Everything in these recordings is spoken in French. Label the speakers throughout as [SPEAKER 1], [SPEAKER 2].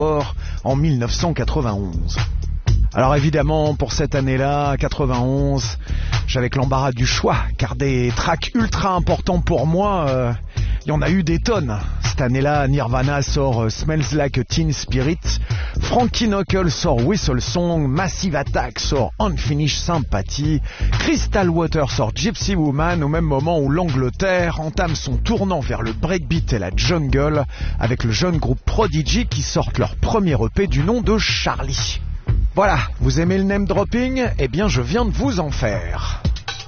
[SPEAKER 1] en 1991. Alors évidemment, pour cette année-là, 91, j'avais que l'embarras du choix, car des tracks ultra importants pour moi, il y en a eu des tonnes. Cette année-là, Nirvana sort Smells Like Teen Spirit, Frankie Knuckles sort Whistle Song, Massive Attack sort Unfinished Sympathy, Crystal Water sort Gypsy Woman, au même moment où l'Angleterre entame son tournant vers le breakbeat et la jungle, avec le jeune groupe Prodigy qui sortent leur premier EP du nom de Charlie. Voilà, vous aimez le name dropping? Eh bien, je viens de vous en faire.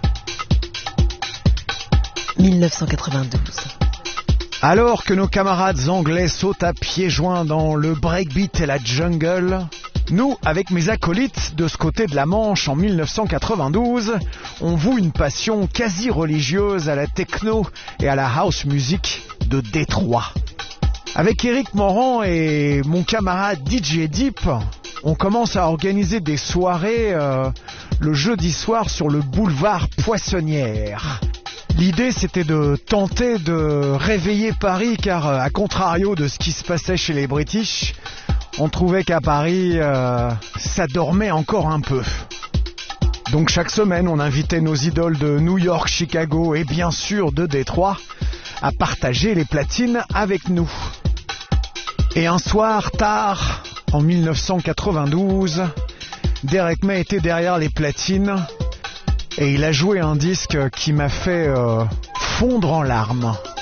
[SPEAKER 2] 1992.
[SPEAKER 1] Alors que nos camarades anglais sautent à pieds joints dans le breakbeat et la jungle, nous, avec mes acolytes de ce côté de la Manche en 1992, on voue une passion quasi religieuse à la techno et à la house music de Détroit. Avec Eric Morand et mon camarade DJ Deep, on commence à organiser des soirées le jeudi soir sur le boulevard Poissonnière. L'idée, c'était de tenter de réveiller Paris, car à contrario de ce qui se passait chez les British, on trouvait qu'à Paris, ça dormait encore un peu. Donc chaque semaine, on invitait nos idoles de New York, Chicago et bien sûr de Détroit à partager les platines avec nous. Et un soir tard, en 1992, Derek May était derrière les platines et il a joué un disque qui m'a fait fondre en larmes.